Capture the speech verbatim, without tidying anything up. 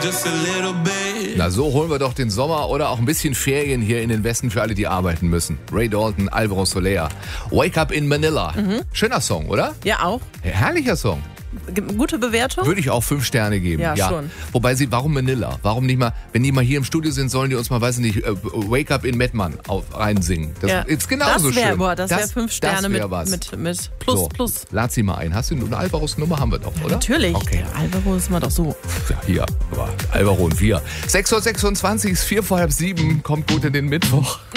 Na, so holen wir doch den Sommer oder auch ein bisschen Ferien hier in den Westen für alle, die arbeiten müssen. Ray Dalton, Alvaro Soler. Wake Up in Manila. Mhm. Schöner Song, oder? Ja, auch. Herrlicher Song. G- Gute Bewertung? Würde ich auch fünf Sterne geben. Ja, schon. Wobei sie, warum Manila? Warum nicht mal, wenn die mal hier im Studio sind, sollen die uns mal, weiß ich nicht, äh, Wake Up in Mettmann auf, reinsingen. Das ja. ist genauso das wär, schön. Boah, das, das wäre fünf Sterne wär mit, was. mit, mit Plus, so, Plus. Lad sie mal ein. Hast du eine Alvaros Nummer? Haben wir doch, oder? Natürlich. Okay. Der Alvaro ist mal doch so. Ja, hier, aber Alvaro und wir. sechs Uhr sechsundzwanzig ist vier vor halb sieben. Kommt gut in den Mittwoch.